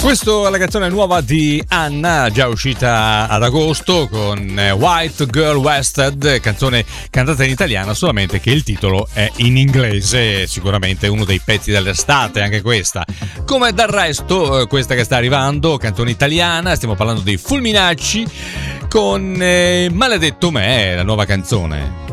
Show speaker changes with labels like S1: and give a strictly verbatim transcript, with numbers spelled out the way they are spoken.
S1: Questa è la canzone nuova di Anna, già uscita ad agosto con White Girl Wasted, canzone cantata in italiano, solamente che il titolo è in inglese, sicuramente uno dei pezzi dell'estate anche questa. Come del resto questa che sta arrivando, canzone italiana, stiamo parlando di Fulminacci con eh, Maledetto Me, la nuova canzone.